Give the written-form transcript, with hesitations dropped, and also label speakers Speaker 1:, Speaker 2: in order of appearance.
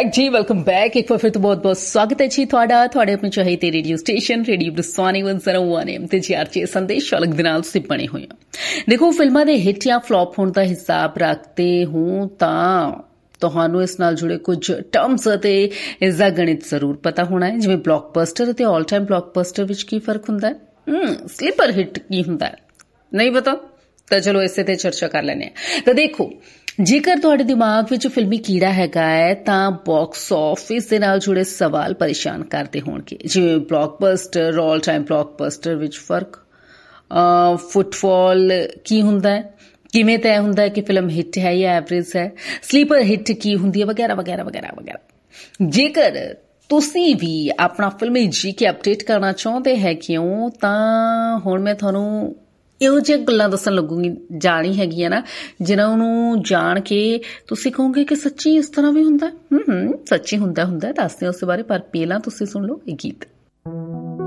Speaker 1: Back जी, welcome back. एक बार फिर तो बहुत बहुत स्वागत है जी ਤੁਹਾਡਾ ਆਪਣੇ ਚਾਹੀਦੇ ਰੇਡੀਓ ਸਟੇਸ਼ਨ ਰੇਡੀਓ ਬਰਸਾਨੀ 101 ਐਮ ਤੇ ਜੀ ਆਰਜੀ ਸੰਦੇਸ਼ ਸ਼ੌਲਕ ਦੇ ਨਾਲ ਤੁਸੀਂ ਬਣੇ ਹੋਏ ਹੋ। ਦੇਖੋ, ਫਿਲਮਾਂ ਦੇ ਹਿੱਟ ਜਾਂ ਫਲॉप ਹੋਣ ਦਾ ਹਿਸਾਬ ਰੱਖਦੇ ਹੋ ਤਾਂ ਤੁਹਾਨੂੰ ਇਸ ਨਾਲ ਜੁੜੇ ਕੁਝ ਟਰਮਸ ਅਤੇ ਇਸ ਦਾ ਗਣਿਤ ਜ਼ਰੂਰ ਪਤਾ ਹੋਣਾ ਹੈ, ਜਿਵੇਂ ਬਲੌਕਬਸਟਰ ਅਤੇ ਆਲ ਟਾਈਮ ਬਲੌਕਬਸਟਰ ਵਿੱਚ ਕੀ ਫਰਕ ਹੁੰਦਾ ਹੈ, ਸਲੀਪਰ ਹਿੱਟ ਕੀ ਹੁੰਦਾ ਹੈ, ਨਹੀਂ ਪਤਾ ਤਾਂ ਚਲੋ ਇਸੇ ਤੇ ਚਰਚਾ ਕਰ ਲੈਂਦੇ ਹਾਂ। ਤਾਂ ਦੇਖੋ, ਜੇਕਰ ਤੁਹਾਡੇ ਦਿਮਾਗ ਵਿੱਚ ਫਿਲਮੀ ਕੀੜਾ ਹੈਗਾ ਹੈ ਤਾਂ ਬਾਕਸ ਆਫਿਸ ਦੇ ਨਾਲ ਜੁੜੇ ਸਵਾਲ ਪਰੇਸ਼ਾਨ ਕਰਦੇ ਹੋਣਗੇ, ਜਿਵੇਂ ਬਲੌਕਬਸਟਰ ਆਲ ਟਾਈਮ ਬਲੌਕਬਸਟਰ ਵਿੱਚ ਫਰਕ, ਫੁੱਟਫਾਲ ਕੀ ਹੁੰਦਾ ਹੈ, ਕਿਵੇਂ ਤੈਅ ਹੁੰਦਾ ਹੈ ਕਿ ਫਿਲਮ ਹਿੱਟ ਹੈ ਜਾਂ ਐਵਰੇਜ ਹੈ, ਸਲੀਪਰ ਹਿੱਟ ਕੀ ਹੁੰਦੀ ਹੈ, ਵਗੈਰਾ ਵਗੈਰਾ ਵਗੈਰਾ ਵਗੈਰਾ। ਜੇਕਰ ਤੁਸੀਂ ਵੀ ਆਪਣਾ ਫਿਲਮੀ ਜੀਕੇ ਅਪਡੇਟ ਕਰਨਾ ਚਾਹੁੰਦੇ ਹੈਗੇ ਹੋ ਤਾਂ ਹੁਣ ਮੈਂ ਤੁਹਾਨੂੰ ਇਹੋ ਜਿਹੀਆਂ ਗੱਲਾਂ ਦੱਸਣ ਲੱਗੂਗੀ, ਜਾਣੀ ਹੈਗੀਆਂ ਨਾ, ਜਿਨ੍ਹਾਂ ਨੂੰ ਜਾਣ ਕੇ ਤੁਸੀਂ ਕਹੋਗੇ ਕਿ ਸੱਚੀ ਇਸ ਤਰ੍ਹਾਂ ਵੀ ਹੁੰਦਾ। ਸੱਚੀ ਹੁੰਦਾ ਦੱਸਦੇ ਉਸ ਬਾਰੇ, ਪਰ ਪਹਿਲਾਂ ਤੁਸੀਂ ਸੁਣ ਲਓ ਇਹ ਗੀਤ।